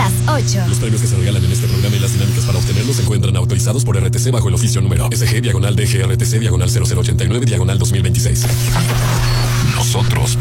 las 8. Los premios que se regalan en este programa y las dinámicas para obtenerlos se encuentran autorizados por RTC bajo el oficio número SG/DGRTC/0089/2026. Nosotros